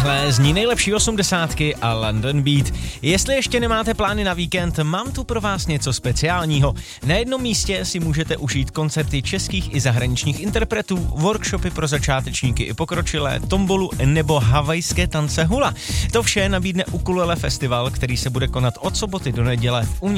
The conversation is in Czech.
Takhle zní nejlepší 80 a London Beat. Jestli ještě nemáte plány na víkend, mám tu pro vás něco speciálního. Na jednom místě si můžete užít koncerty českých i zahraničních interpretů, workshopy pro začátečníky i pokročilé, tombolu nebo havajské tance hula. To vše nabídne Ukulele Festival, který se bude konat od soboty do neděle v